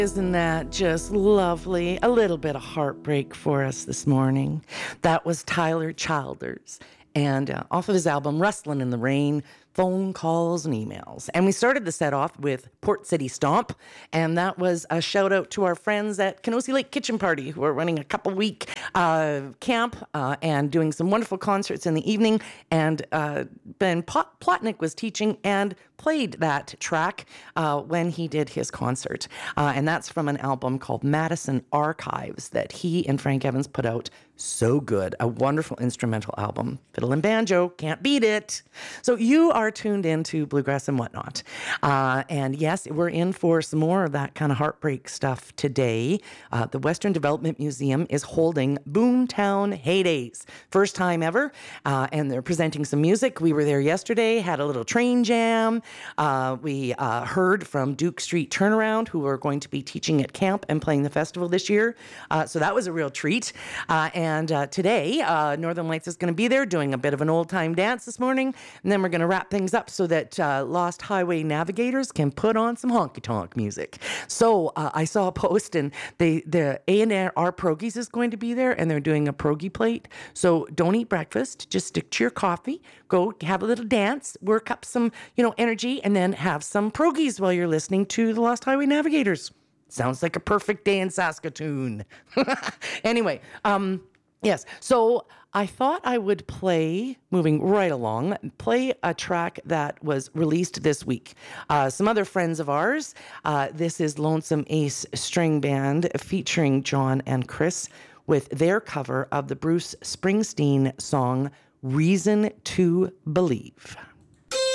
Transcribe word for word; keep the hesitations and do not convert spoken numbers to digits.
Isn't that just lovely? A little bit of heartbreak for us this morning. That was Tyler Childers, and uh, off of his album Rustlin' in the Rain, phone calls and emails. And we started the set off with Port City Stomp, and that was a shout out to our friends at Kenosi Lake Kitchen Party, who are running a couple week uh, camp uh, and doing some wonderful concerts in the evening. And uh, Ben Pot- Plotnick was teaching and played that track uh, when he did his concert. Uh, and that's from an album called Madison Archives that he and Frank Evans put out. So good. A wonderful instrumental album. Fiddle and banjo, can't beat it. So you are tuned into Bluegrass and Whatnot. Uh, and yes, we're in for some more of that kind of heartbreak stuff today. Uh, the Western Development Museum is holding Boomtown Heydays. First time ever. Uh, and they're presenting some music. We were there yesterday, had a little train jam. Uh, we uh, heard from Duke Street Turnaround, who are going to be teaching at camp and playing the festival this year. Uh, so that was a real treat. Uh, and And uh, today, uh, Northern Lights is going to be there doing a bit of an old-time dance this morning. And then we're going to wrap things up so that uh, Lost Highway navigators can put on some honky-tonk music. So uh, I saw a post, and they, the A and R Progies is going to be there, and they're doing a Progie plate. So don't eat breakfast. Just stick to your coffee. Go have a little dance, work up some, you know, energy, and then have some Progies while you're listening to the Lost Highway Navigators. Sounds like a perfect day in Saskatoon. Anyway, um... Yes, so I thought I would play, moving right along, play a track that was released this week. Uh, some other friends of ours, uh, this is Lonesome Ace String Band featuring John and Chris with their cover of the Bruce Springsteen song, Reason to Believe.